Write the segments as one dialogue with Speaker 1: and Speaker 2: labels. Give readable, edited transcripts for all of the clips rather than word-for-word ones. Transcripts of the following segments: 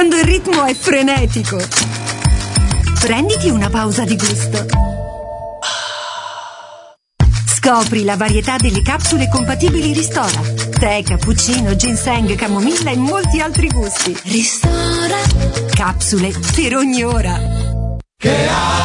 Speaker 1: quando il ritmo è frenetico. Prenditi una pausa di gusto. Scopri la varietà delle capsule compatibili Ristora. Tè, cappuccino, ginseng, camomilla e molti altri gusti. Ristora. Capsule per ogni ora.
Speaker 2: Che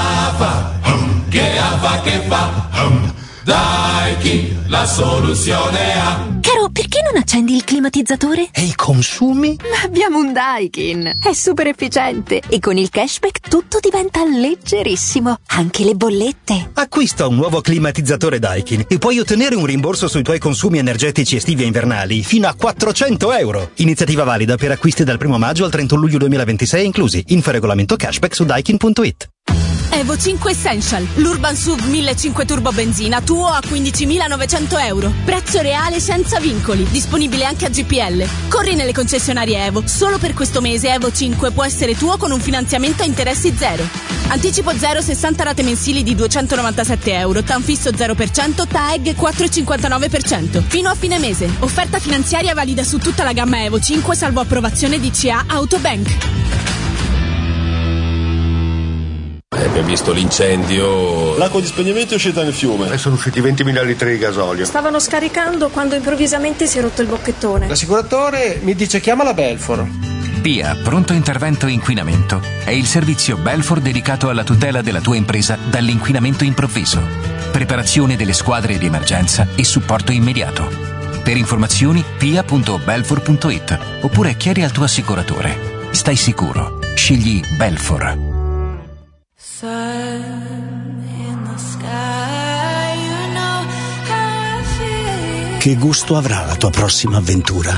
Speaker 2: fa? Daikin, la soluzione ha.
Speaker 3: Caro, perché non accendi il climatizzatore?
Speaker 4: E i consumi?
Speaker 3: Ma abbiamo un Daikin, è super efficiente e con il cashback tutto diventa leggerissimo, anche le bollette.
Speaker 4: Acquista un nuovo climatizzatore Daikin e puoi ottenere un rimborso sui tuoi consumi energetici estivi e invernali fino a 400 euro. Iniziativa valida per acquisti dal 1 maggio al 31 luglio 2026 inclusi. Info regolamento cashback su daikin.it.
Speaker 5: Evo 5 Essential, l'Urban SUV 1500 turbo benzina, tuo a 15.900 euro. Prezzo reale senza vincoli, disponibile anche a GPL. Corri nelle concessionarie Evo, solo per questo mese Evo 5 può essere tuo con un finanziamento a interessi zero. Anticipo 0, 60 rate mensili di 297 euro, TAN fisso 0%, TAEG 4,59%. Fino a fine mese. Offerta finanziaria valida su tutta la gamma Evo 5 salvo approvazione di CA Autobank.
Speaker 2: Abbiamo visto l'incendio.
Speaker 6: L'acqua di spegnimento è uscita nel fiume e sono usciti 20.000 litri di gasolio.
Speaker 7: Stavano scaricando quando improvvisamente si è rotto il bocchettone.
Speaker 8: L'assicuratore mi dice chiama la Belfor.
Speaker 9: PIA, pronto intervento inquinamento. È il servizio Belfor dedicato alla tutela della tua impresa dall'inquinamento improvviso. Preparazione delle squadre di emergenza e supporto immediato. Per informazioni pia.belfor.it oppure chiedi al tuo assicuratore. Stai sicuro. Scegli Belfor.
Speaker 10: Che gusto avrà la tua prossima avventura?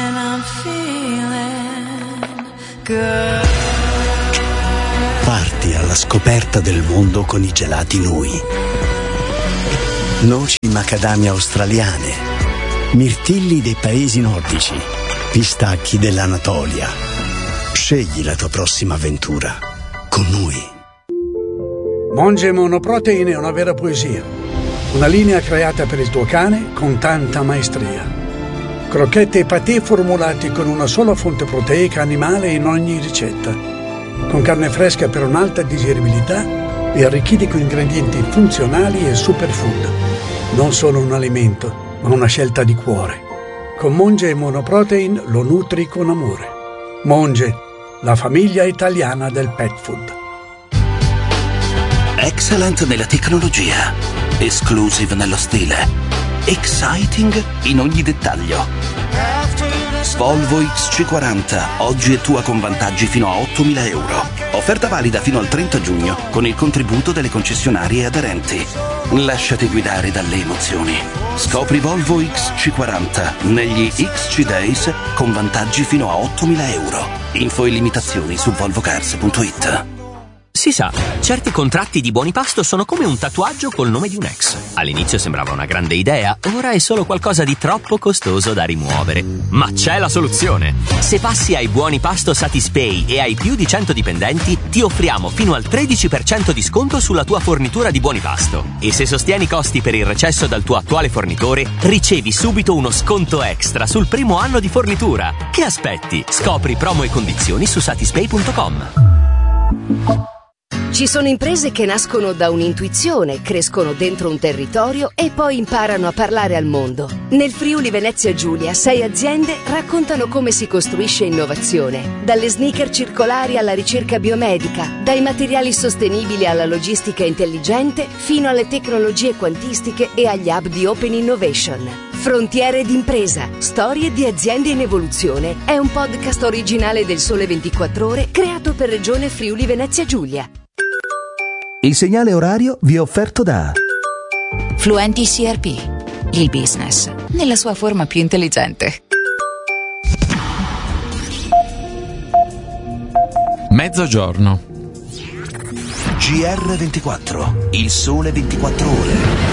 Speaker 10: Parti alla scoperta del mondo con i gelati Nui. Noci macadamia australiane, mirtilli dei paesi nordici, pistacchi dell'Anatolia. Scegli la tua prossima avventura con Nui.
Speaker 11: Monge Monoprotein è una vera poesia. Una linea creata per il tuo cane con tanta maestria. Crocchette e patè formulati con una sola fonte proteica animale in ogni ricetta. Con carne fresca per un'alta digeribilità e arricchiti con ingredienti funzionali e superfood. Non solo un alimento, ma una scelta di cuore. Con Monge Monoprotein lo nutri con amore. Monge, la famiglia italiana del pet food.
Speaker 12: Excellent nella tecnologia, exclusive nello stile, exciting in ogni dettaglio. Volvo XC40, oggi è tua con vantaggi fino a 8.000 euro. Offerta valida fino al 30 giugno con il contributo delle concessionarie aderenti. Lasciati guidare dalle emozioni. Scopri Volvo XC40 negli XC Days con vantaggi fino a 8.000 euro. Info e limitazioni su volvocars.it.
Speaker 13: Si sa, certi contratti di buoni pasto sono come un tatuaggio col nome di un ex. All'inizio sembrava una grande idea, ora è solo qualcosa di troppo costoso da rimuovere. Ma c'è la soluzione! Se passi ai buoni pasto Satispay e hai più di 100 dipendenti, ti offriamo fino al 13% di sconto sulla tua fornitura di buoni pasto. E se sostieni i costi per il recesso dal tuo attuale fornitore, ricevi subito uno sconto extra sul primo anno di fornitura. Che aspetti? Scopri promo e condizioni su satispay.com.
Speaker 14: Ci sono imprese che nascono da un'intuizione, crescono dentro un territorio e poi imparano a parlare al mondo. Nel Friuli Venezia Giulia, 6 aziende raccontano come si costruisce innovazione. Dalle sneaker circolari alla ricerca biomedica, dai materiali sostenibili alla logistica intelligente, fino alle tecnologie quantistiche e agli hub di Open Innovation. Frontiere d'impresa, storie di aziende in evoluzione è un podcast originale del Sole 24 Ore creato per Regione Friuli Venezia Giulia.
Speaker 15: Il segnale orario vi è offerto da
Speaker 16: Fluenti CRP, il business nella sua forma più intelligente.
Speaker 17: Mezzogiorno.
Speaker 12: GR24, il Sole 24 Ore.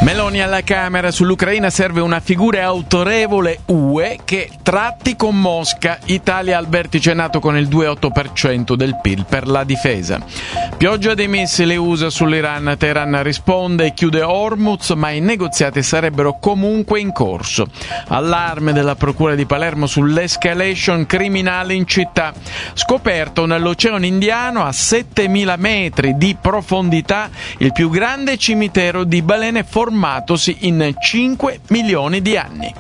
Speaker 17: Meloni alla Camera, sull'Ucraina serve una figura autorevole UE che tratti con Mosca. Italia al vertice NATO con il 2,8% del PIL per la difesa. Pioggia dei missili USA sull'Iran. Teheran risponde e chiude Hormuz, ma i negoziati sarebbero comunque in corso. Allarme della Procura di Palermo sull'escalation criminale in città. Scoperto nell'Oceano Indiano a 7.000 metri di profondità il più grande cimitero di balene formatosi in 5 milioni di anni.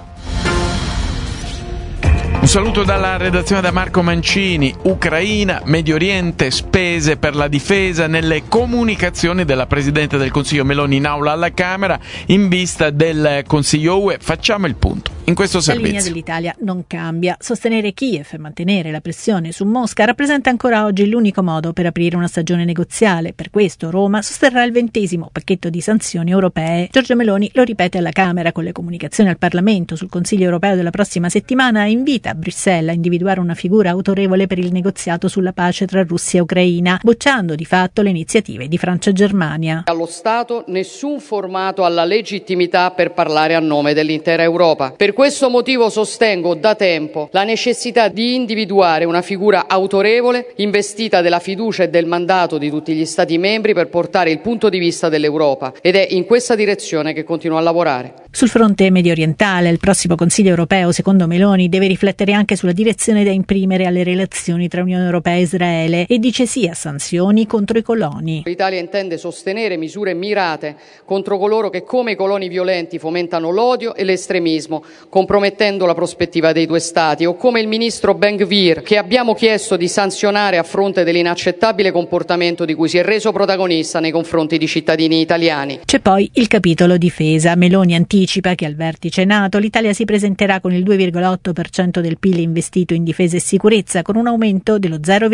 Speaker 17: Un saluto dalla redazione da Marco Mancini. Ucraina, Medio Oriente, spese per la difesa nelle comunicazioni della Presidente del Consiglio Meloni in aula alla Camera in vista del Consiglio UE. Facciamo il punto in questo servizio.
Speaker 18: La linea dell'Italia non cambia. Sostenere Kiev e mantenere la pressione su Mosca rappresenta ancora oggi l'unico modo per aprire una stagione negoziale. Per questo Roma sosterrà il 20° pacchetto di sanzioni europee. Giorgia Meloni lo ripete alla Camera con le comunicazioni al Parlamento sul Consiglio europeo della prossima settimana e invita a Bruxelles a individuare una figura autorevole per il negoziato sulla pace tra Russia e Ucraina, bocciando di fatto le iniziative di Francia e Germania.
Speaker 19: Allo Stato nessun formato ha la legittimità per parlare a nome dell'intera Europa. Per questo motivo sostengo da tempo la necessità di individuare una figura autorevole, investita della fiducia e del mandato di tutti gli Stati membri per portare il punto di vista dell'Europa, ed è in questa direzione che continuo a lavorare.
Speaker 18: Sul fronte medio orientale, il prossimo Consiglio europeo, secondo Meloni, deve riflettere anche sulla direzione da imprimere alle relazioni tra Unione Europea e Israele e dice sì a sanzioni contro i coloni.
Speaker 19: L'Italia intende sostenere misure mirate contro coloro che, come i coloni violenti, fomentano l'odio e l'estremismo, compromettendo la prospettiva dei due Stati, o come il ministro Ben-Gvir, che abbiamo chiesto di sanzionare a fronte dell'inaccettabile comportamento di cui si è reso protagonista nei confronti di cittadini italiani.
Speaker 18: C'è poi il capitolo difesa. Meloni anticipa che al vertice NATO l'Italia si presenterà con il 2,8% del PIL investito in difesa e sicurezza, con un aumento dello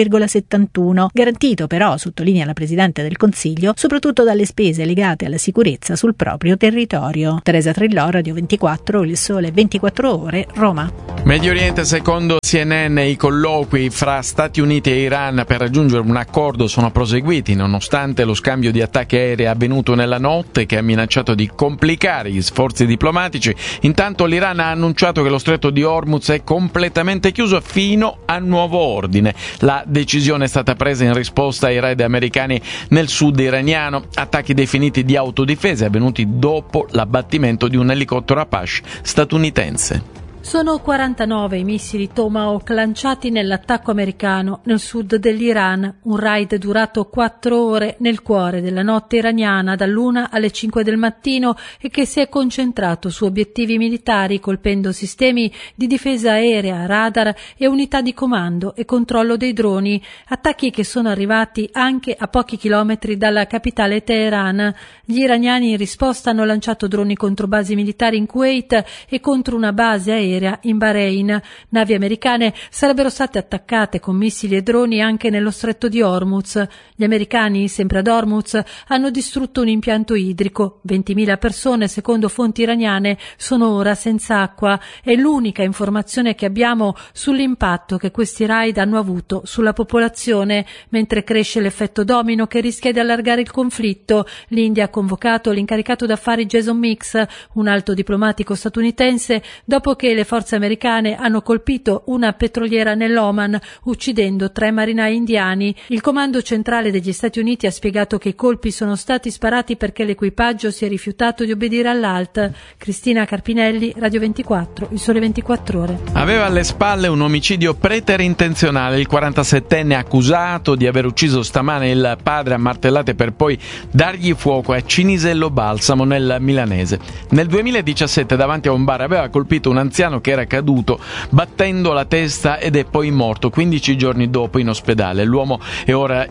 Speaker 18: 0,71, garantito però, sottolinea la Presidente del Consiglio, soprattutto dalle spese legate alla sicurezza sul proprio territorio. Teresa Trillò, Radio 24, Il Sole 24 Ore, Roma.
Speaker 17: Medio Oriente, secondo CNN, i colloqui fra Stati Uniti e Iran per raggiungere un accordo sono proseguiti, nonostante lo scambio di attacchi aerei avvenuto nella notte che ha minacciato di complicare gli sforzi diplomatici. Intanto l'Iran ha annunciato che lo stretto di Hormuz è completamente chiuso fino a nuovo ordine. La decisione è stata presa in risposta ai raid americani nel sud iraniano, attacchi definiti di autodifesa avvenuti dopo l'abbattimento di un elicottero Apache statunitense.
Speaker 20: Sono 49 i missili Tomahawk lanciati nell'attacco americano nel sud dell'Iran, un raid durato 4 ore nel cuore della notte iraniana dall'1 alle 5 del mattino e che si è concentrato su obiettivi militari colpendo sistemi di difesa aerea, radar e unità di comando e controllo dei droni, attacchi che sono arrivati anche a pochi chilometri dalla capitale Teheran. Gli iraniani in risposta hanno lanciato droni contro basi militari in Kuwait e contro una base aerea in Bahrain. Navi americane sarebbero state attaccate con missili e droni anche nello stretto di Hormuz. Gli americani, sempre ad Hormuz, hanno distrutto un impianto idrico. 20.000 persone, secondo fonti iraniane, sono ora senza acqua. È l'unica informazione che abbiamo sull'impatto che questi raid hanno avuto sulla popolazione, mentre cresce l'effetto domino che rischia di allargare il conflitto. L'India ha convocato l'incaricato d'affari Jason Mix, un alto diplomatico statunitense, dopo che le forze americane hanno colpito una petroliera nell'Oman, uccidendo 3 marinai indiani. Il comando centrale degli Stati Uniti ha spiegato che i colpi sono stati sparati perché l'equipaggio si è rifiutato di obbedire all'ALT. Cristina Carpinelli, Radio 24, Il Sole 24 Ore.
Speaker 17: Aveva alle spalle un omicidio preterintenzionale. Il 47enne accusato di aver ucciso stamane il padre a martellate per poi dargli fuoco a Cinisello Balsamo nel Milanese. Nel 2017 davanti a un bar aveva colpito un anziano che era caduto battendo la testa ed è poi morto 15 giorni dopo in ospedale. L'uomo è ora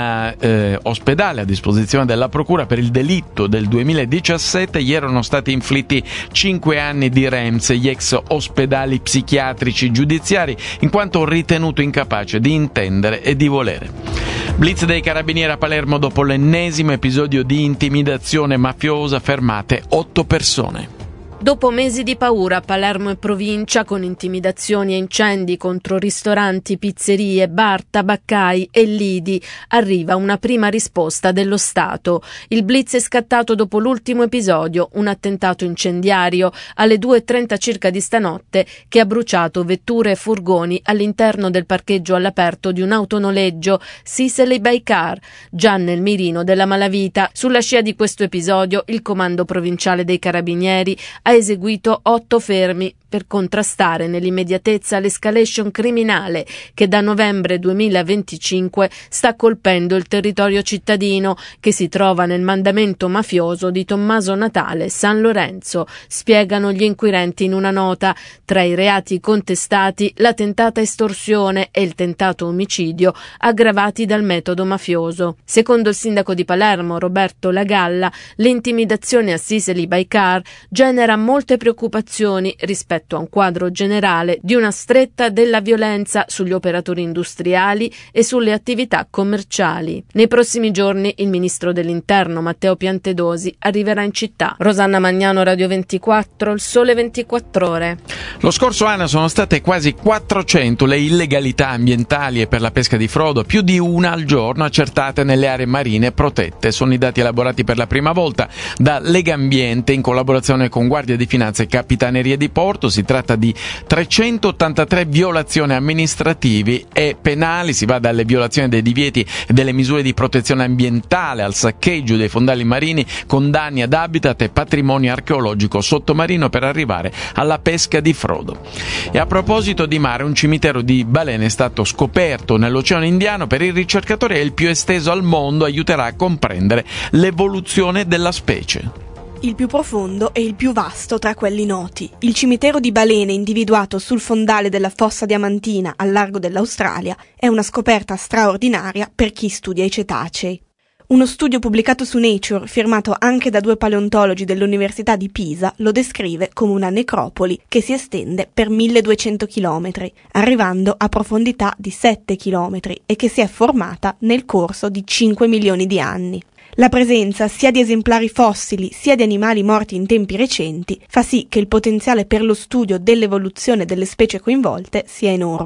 Speaker 17: in ospedale a disposizione della procura per il delitto del 2017. Gli erano stati inflitti 5 anni di REMS, gli ex ospedali psichiatrici giudiziari, in quanto ritenuto incapace di intendere e di volere. Blitz dei carabinieri a Palermo dopo l'ennesimo episodio di intimidazione mafiosa, fermate 8 persone.
Speaker 21: Dopo mesi di paura a Palermo e provincia, con intimidazioni e incendi contro ristoranti, pizzerie, bar, tabaccai e lidi, arriva una prima risposta dello Stato. Il blitz è scattato dopo l'ultimo episodio, un attentato incendiario alle 2:30 circa di stanotte che ha bruciato vetture e furgoni all'interno del parcheggio all'aperto di un autonoleggio Sicily by Car, già nel mirino della malavita. Sulla scia di questo episodio, il Comando Provinciale dei Carabinieri ha eseguito 8 fermi per contrastare nell'immediatezza l'escalation criminale che da novembre 2025 sta colpendo il territorio cittadino, che si trova nel mandamento mafioso di Tommaso Natale San Lorenzo, spiegano gli inquirenti in una nota. Tra i reati contestati la tentata estorsione e il tentato omicidio aggravati dal metodo mafioso. Secondo il sindaco di Palermo, Roberto Lagalla, l'intimidazione a Sicily by Car genera molte preoccupazioni rispetto a un quadro generale di una stretta della violenza sugli operatori industriali e sulle attività commerciali. Nei prossimi giorni il ministro dell'Interno Matteo Piantedosi arriverà in città. Rosanna Magnano, Radio 24, Il Sole 24 Ore.
Speaker 17: Lo scorso anno sono state quasi 400 le illegalità ambientali e per la pesca di frodo, più di una al giorno accertate nelle aree marine protette. Sono i dati elaborati per la prima volta da Legambiente in collaborazione con Guardia di Finanza e Capitaneria di Porto. Si tratta di 383 violazioni amministrativi e penali. Si va dalle violazioni dei divieti e delle misure di protezione ambientale al saccheggio dei fondali marini con danni ad habitat e patrimonio archeologico sottomarino per arrivare alla pesca di frodo. E a proposito di mare, un cimitero di balene è stato scoperto nell'Oceano Indiano. Per i ricercatori è il più esteso al mondo, aiuterà a comprendere l'evoluzione della specie.
Speaker 22: Il più profondo e il più vasto tra quelli noti. Il cimitero di balene individuato sul fondale della fossa diamantina al largo dell'Australia è una scoperta straordinaria per chi studia i cetacei. Uno studio pubblicato su Nature, firmato anche da 2 paleontologi dell'Università di Pisa, lo descrive come una necropoli che si estende per 1200 km, arrivando a profondità di 7 km e che si è formata nel corso di 5 milioni di anni. La presenza sia di esemplari fossili sia di animali morti in tempi recenti fa sì che il potenziale per lo studio dell'evoluzione delle specie coinvolte sia enorme.